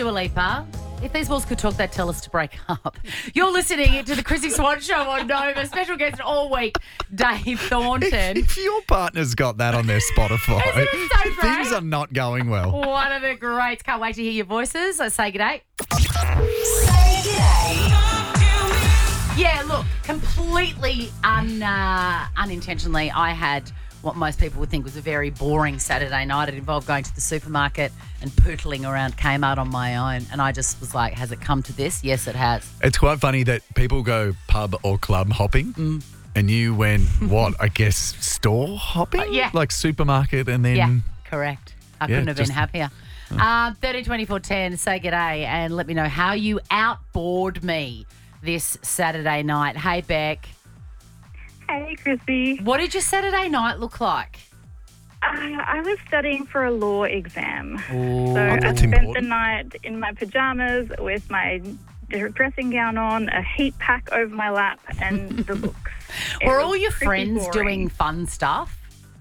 Dua Lipa. If these walls could talk, they'd tell us to break up. You're listening to the Chrissy Swan Show on Nova. Special guest all week, Dave Thornton. If your partner's got that on their Spotify, Isn't it so great? things are not going well. One of the greats. Can't wait to hear your voices. So say g'day. Say g'day. Yeah, look, completely unintentionally, I had what most people would think was a very boring Saturday night. It involved going to the supermarket and pootling around Kmart on my own. And I just was like, has it come to this? Yes, it has. It's quite funny that people go pub or club hopping and you went, what, I guess store hopping? Yeah. Like supermarket and then... Yeah, correct. I couldn't have been just- happier. 13 24 10, say g'day and let me know how you outboard me this Saturday night. Hey, Beck. Hey, Chrissy. What did your Saturday night look like? I was studying for a law exam. Ooh. So I that's spent important. the night in my pajamas with my dressing gown on, a heat pack over my lap, and the books. It Were was all your pretty friends boring. doing fun stuff?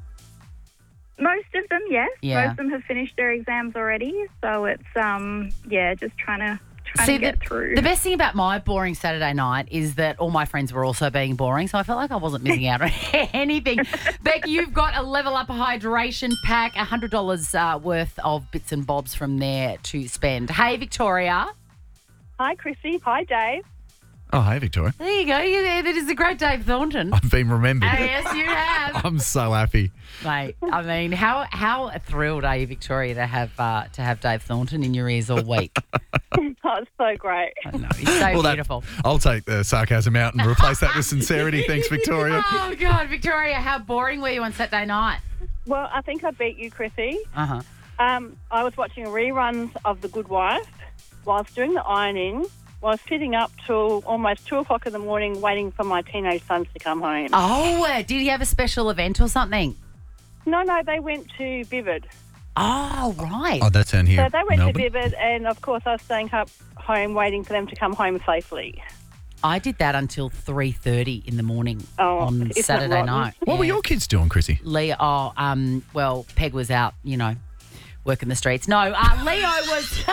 Most of them, yes. Yeah. Most of them have finished their exams already. So it's, just trying to get through. The best thing about my boring Saturday night is that all my friends were also being boring, so I felt like I wasn't missing out on anything. Beck, you've got a Level Up hydration pack, $100 worth of bits and bobs from there to spend. Hey, Victoria. Hi, Chrissy. Hi, Dave. Oh, hey, Victoria. There you go. That is a great Dave Thornton. I've been remembered. Yes, you have. I'm so happy. Mate, I mean, how thrilled are you, Victoria, to have Dave Thornton in your ears all week? Oh, it's so great. I know, he's so beautiful. I'll take the sarcasm out and replace that with sincerity. Thanks, Victoria. Oh, God, Victoria, how boring were you on Saturday night? Well, I think I beat you, Chrissy. Uh-huh. I was watching reruns of The Good Wife whilst doing the ironing. I was sitting up till almost 2 o'clock in the morning waiting for my teenage sons to come home. Oh, did he have a special event or something? No, they went to Vivid. Oh, right. Oh, that's down here. So they went Melbourne. to Vivid, and of course I was staying up home waiting for them to come home safely. I did that until 3:30 in the morning on isn't that Saturday rotten? night. What were Yeah. your kids doing, Chrissy? Leo, well, Peg was out, working the streets. No, Leo was...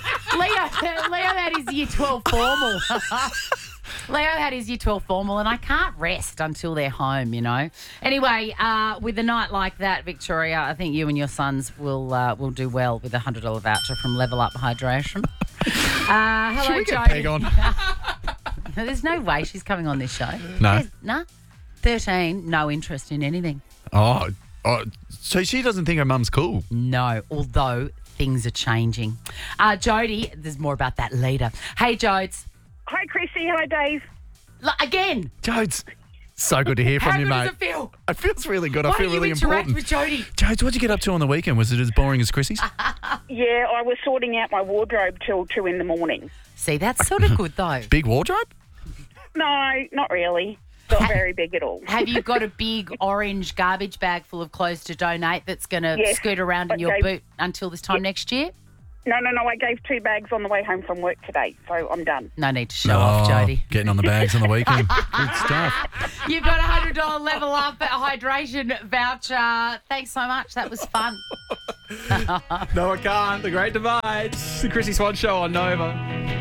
Leo had his year 12 formal. Leo had his year 12 formal, and I can't rest until they're home, Anyway, with a night like that, Victoria, I think you and your sons will do well with a $100 voucher from Level Up Hydration. Hello, Should we get Jody. Peg on? There's no way she's coming on this show. No. No. 13, no interest in anything. Oh, so she doesn't think her mum's cool. No, although things are changing. Jody, there's more about that later. Hey, Jodes. Hi, Chrissy. Hi, Dave. Again, Jodes, so good to hear from how you, good mate. does it feel? It feels really good. Why I feel don't you really interact important. with Jody? Jodes, what'd you get up to on the weekend? Was it as boring as Chrissy's? Yeah, I was sorting out my wardrobe till 2 in the morning. See, that's sort of good, though. Big wardrobe? No, not really. Not very big at all. Have you got a big orange garbage bag full of clothes to donate that's going to Yes, scoot around in I your gave- boot until this time next year? No, I gave 2 bags on the way home from work today, so I'm done. No need to show off, Jody. Getting on the bags on the weekend. Good stuff. You've got a $100 Level Up hydration voucher. Thanks so much. That was fun. No, I can't. The Great Divide. The Chrissy Swan Show on Nova.